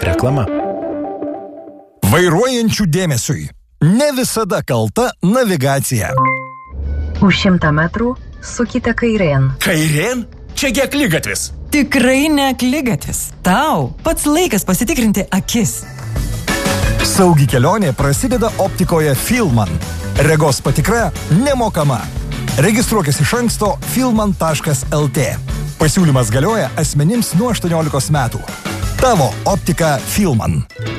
Reklama. Vairuojančių dėmesiui. Ne visada kalta navigacija. Už 100 metrų sukite kairėn. Kairėn? Čiagi akligatvis. Tikrai ne akligatvis. Tau pats laikas pasitikrinti akis. Saugi kelionė prasideda optikoje Filman. Regos patikra nemokama. Registruokis iš anksto filman.lt. Pasiūlymas galioja asmenims nuo 18 metų. Tavo optika Filman.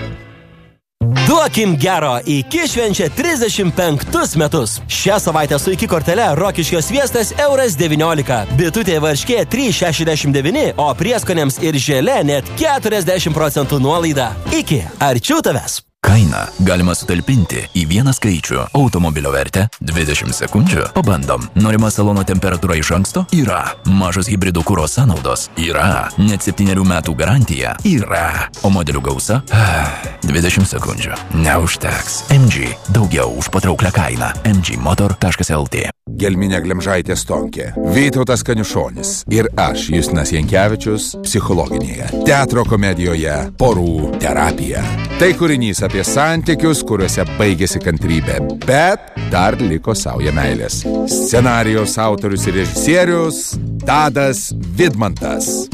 Duokim gero, iki švenčia 35 metus. Šią savaitę su iki kortele Rokiškio sviestas €19, bitutė varškė 3,69, o prieskonėms ir želė net 40% nuolaida. Iki, arčiau tavęs. Kainą galima sutalpinti į vieną skaičių. Automobilio vertę 20 sekundžių. Pabandom. Norima salono temperatūra iš anksto? Yra. Mažos hibridų kuro sąnaudos? Yra. Net 7 metų garantija? Yra. O modelių gausa? 20 sekundžių. Neužteks. MG. Daugiau už patrauklią kainą. mgmotor.lt. Gelminė Glemžaitė Stonkė, Vytautas Kaniušonis ir aš, Justinas Jankevičius, psichologinėje teatro komedijoje Porų terapija. Tai kūrinys apie santykius, kuriuose baigėsi kantrybė, bet dar liko sauja meilės. Scenarijos autorius ir režisierius Tadas Vidmantas.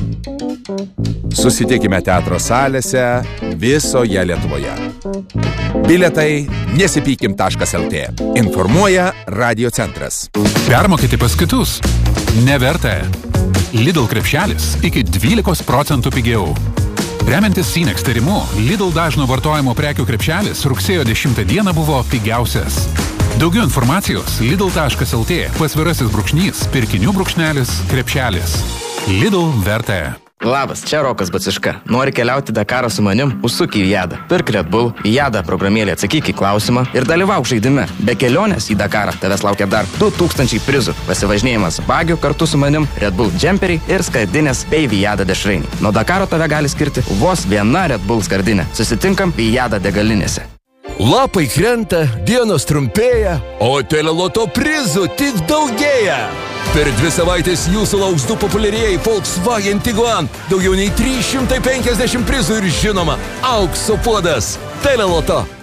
Susitikime teatro salėse visoje Lietuvoje. Bilietai nesipykim.lt. Informuoja Radio centras. Permokyti pas kitus. Neverta. Lidl krepšelis iki 12% pigiau. Remiantis Sinex tyrimu, Lidl dažno vartojimo prekių krepšelis rugsėjo 10 dieną buvo pigiausias. Daugiau informacijos lidl.lt /, pirkinių / krepšelis. Lidl verta. Labas, čia Rokas Baciška. Nori keliauti Dakarą su manim? Užsuk į Jadą. Pirk Red Bull, į Jadą programėlę atsakyk į klausimą ir dalyvauk žaidime. Be kelionės į Dakarą tavęs laukia dar 2000 prizų. Pasivažinėjimas bagių kartu su manim, Red Bull džemperiai ir skardinės bei Vijada dešrainiai. Nuo Dakaro tave gali skirti vos viena Red Bull skardinė. Susitinkam Vijada degalinėse. Lapai krenta, dienos trumpėja, o Teleloto prizų tik daugėja. Per 2 savaitės jūsų lauks 2 populiarieji Volkswagen Tiguan, daugiau nei 350 prizų ir žinoma, aukso puodas. Teleloto.